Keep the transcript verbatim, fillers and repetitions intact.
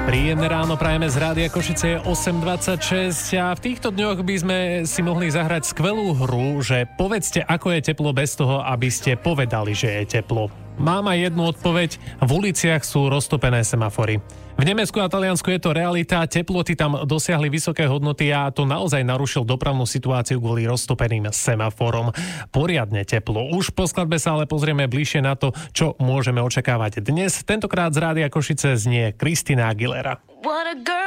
Príjemné ráno prajeme z Rádia Košice, je osem dvadsaťšesť a v týchto dňoch by sme si mohli zahrať skvelú hru, že povedzte, ako je teplo bez toho, aby ste povedali, že je teplo. Mám aj jednu odpoveď, v uliciach sú roztopené semafory. V Nemecku a Taliansku je to realita, teploty tam dosiahli vysoké hodnoty a to naozaj narušil dopravnú situáciu kvôli roztopeným semaforom. Poriadne teplo. Už po skladbe sa ale pozrieme bližšie na to, čo môžeme očakávať dnes. Tentokrát z Rádia Košice znie Christina Aguilera.